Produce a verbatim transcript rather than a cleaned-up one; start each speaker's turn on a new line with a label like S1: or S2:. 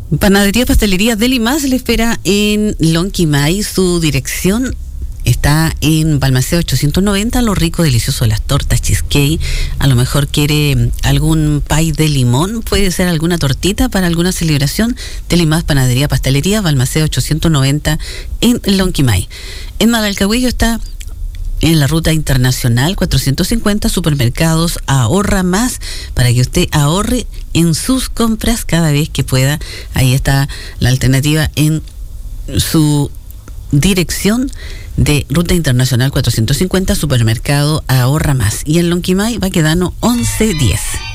S1: Panadería Pastelería Delimas le espera en Lonquimay. Su dirección está en Balmaceda ochocientos noventa, lo rico, delicioso de las tortas, cheesecake. A lo mejor quiere algún pay de limón, puede ser alguna tortita para alguna celebración. Delimas Panadería Pastelería, Balmaceda ochocientos noventa en Lonquimay. En Malalcahuillo está en la ruta internacional cuatrocientos cincuenta, Supermercados Ahorra Más, para que usted ahorre en sus compras cada vez que pueda. Ahí está la alternativa en su dirección de ruta internacional cuatrocientos cincuenta, Supermercado Ahorra Más. Y en Lonquimay, Baquedano once diez.